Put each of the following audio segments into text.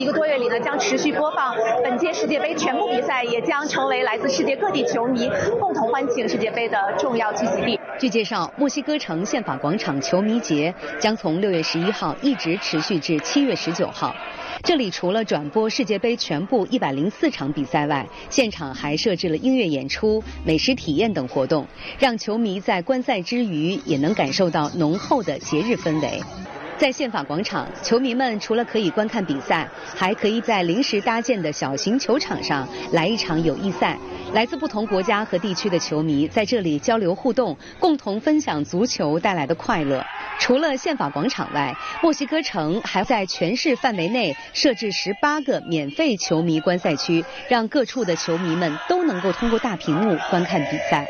1个多月里呢，将持续播放本届世界杯全部比赛，也将成为来自世界各地球迷共同欢庆世界杯的重要聚集地。 据介绍，墨西哥城宪法广场球迷节将从6月11号一直持续至7月19号。这里除了转播世界杯全部104场比赛外，现场还设置了音乐演出、美食体验等活动，让球迷在观赛之余也能感受到浓厚的节日氛围。在宪法广场，球迷们除了可以观看比赛，还可以在临时搭建的小型球场上来一场友谊赛。来自不同国家和地区的球迷在这里交流互动，共同分享足球带来的快乐。除了宪法广场外，墨西哥城还在全市范围内设置18个免费球迷观赛区，让各处的球迷们都能够通过大屏幕观看比赛。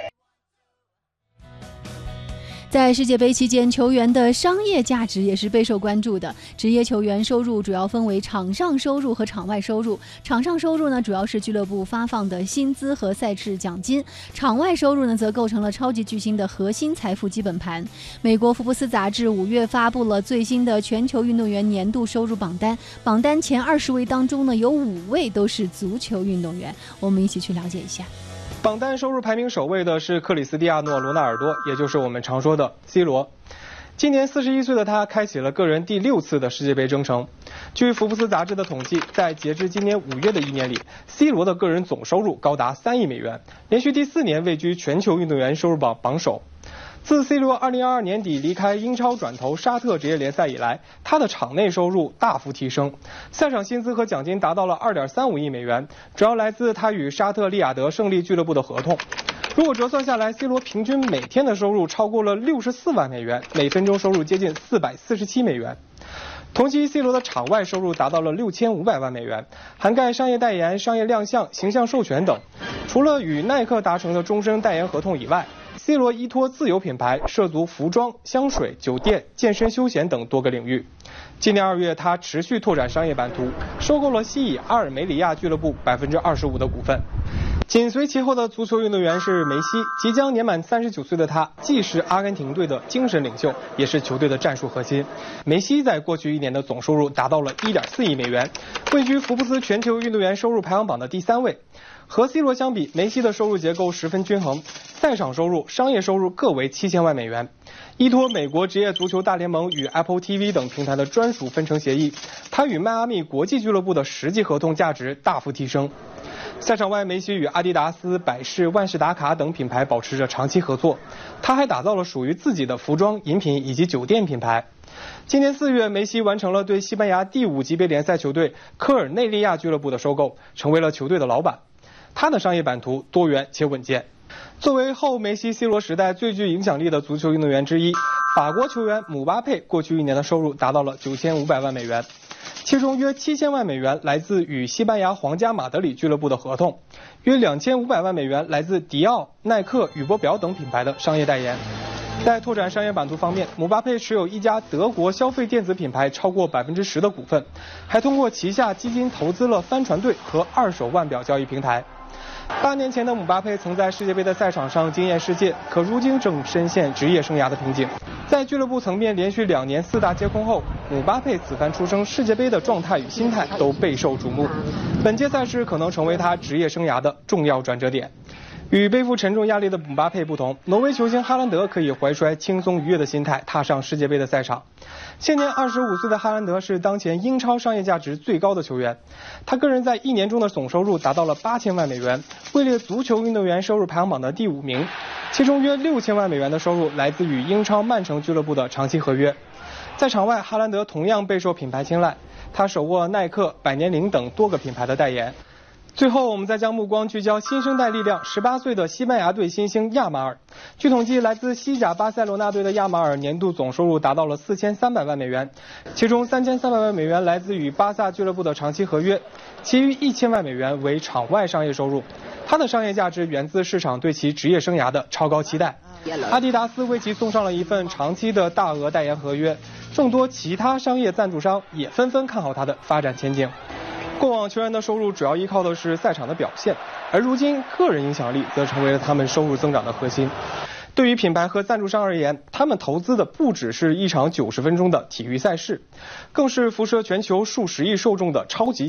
在世界杯期间，球员的商业价值也是备受关注的。职业球员收入主要分为场上收入和场外收入。场上收入呢，主要是俱乐部发放的薪资和赛事奖金；场外收入呢，则构成了超级巨星的核心财富基本盘。美国福布斯杂志5月发布了最新的全球运动员年度收入榜单，榜单前20位当中呢，有5位都是足球运动员。我们一起去了解一下。 榜单收入排名首位的是克里斯蒂亚诺·罗纳尔多，也就是我们常说的 C 罗。今年41岁的他开启了个人第6次的世界杯征程。据福布斯杂志的统计，在截至今年5月的一年里 ，C 罗的个人总收入高达3亿美元，连续第4年位居全球运动员收入榜榜首。自 C 罗2022年底离开英超转投沙特职业联赛以来，他的场内收入大幅提升，赛场薪资和奖金达到了2.35亿美元，主要来自他与沙特利雅得胜利俱乐部的合同。如果折算下来 ，C 罗平均每天的收入超过了64万美元，每分钟收入接近447美元。同期 C 罗的场外收入达到了6500万美元，涵盖商业代言、商业亮相、形象授权等。除了与耐克达成的终身代言合同以外，C 罗依托自有品牌涉足服装、香水、酒店、健身休闲等多个领域。今年2月，他持续拓展商业版图，收购了西乙阿尔梅里亚俱乐部25%的股份。紧随其后的足球运动员是梅西，即将年满39岁的他，既是阿根廷队的精神领袖，也是球队的战术核心。梅西在过去1年的总收入达到了1.4亿美元，位居福布斯全球运动员收入排行榜的第3位。和 C 罗相比，梅西的收入结构十分均衡，赛场收入、商业收入各为7000万美元。依托美国职业足球大联盟与 Apple TV 等平台的专属分成协议，他与迈阿密国际俱乐部的实际合同价值大幅提升。赛场外，梅西与阿迪达斯、百事、万事达卡等品牌保持着长期合作，他还打造了属于自己的服装、饮品以及酒店品牌。今年4月，梅西完成了对西班牙第5级别联赛球队科尔内利亚俱乐部的收购，成为了球队的老板。他的商业版图多元且稳健。作为后梅西 C 罗时代最具影响力的足球运动员之一，法国球员姆巴佩过去1年的收入达到了9500万美元，其中约7000万美元来自与西班牙皇家马德里俱乐部的合同，约2500万美元来自迪奥、耐克、宇舶表等品牌的商业代言。在拓展商业版图方面，姆巴佩持有一家德国消费电子品牌超过10%的股份，还通过旗下基金投资了帆船队和二手腕表交易平台。8年前的姆巴佩曾在世界杯的赛场上惊艳世界，可如今正深陷职业生涯的瓶颈。在俱乐部层面连续2年4大皆空后，姆巴佩此番出征世界杯的状态与心态都备受瞩目。本届赛事可能成为他职业生涯的重要转折点。与背负沉重压力的姆巴佩不同，挪威球星哈兰德可以怀揣轻松愉悦的心态踏上世界杯的赛场。现年25岁的哈兰德是当前英超商业价值最高的球员，他个人在1年中的总收入达到了8000万美元，位列足球运动员收入排行榜的第5名，其中约6000万美元的收入来自与英超曼城俱乐部的长期合约。在场外，哈兰德同样备受品牌青睐，他手握耐克、百年灵等多个品牌的代言。最后，我们再将目光聚焦新生代力量18岁的西班牙队新星亚马尔。据统计，来自西甲巴塞罗那队的亚马尔年度总收入达到了4300万美元，其中3300万美元来自与巴萨俱乐部的长期合约，其余1000万美元为场外商业收入。他的商业价值源自市场对其职业生涯的超高期待。阿迪达斯为其送上了一份长期的大额代言合约，众多其他商业赞助商也纷纷看好他的发展前景。过往球员的收入主要依靠的是赛场的表现，而如今个人影响力则成为了他们收入增长的核心。对于品牌和赞助商而言，他们投资的不只是一场90分钟的体育赛事，更是辐射全球数十亿受众的超级